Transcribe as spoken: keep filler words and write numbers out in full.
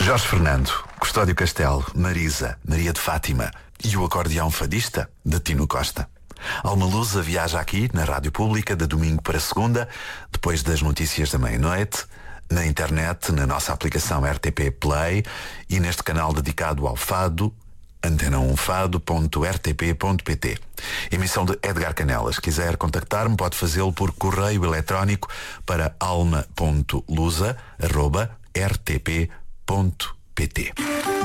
Jorge Fernando, Custódio Castelo, Marisa, Maria de Fátima e o acordeão fadista de Tino Costa. Alma Lusa viaja aqui na Rádio Pública de domingo para segunda, depois das notícias da meia-noite, na internet, na nossa aplicação R T P Play e neste canal dedicado ao fado, antena um fado ponto r t p ponto p t. Emissão de Edgar Canelas. Quiser contactar-me, pode fazê-lo por correio eletrónico para alma ponto lusa arroba r t p ponto p t.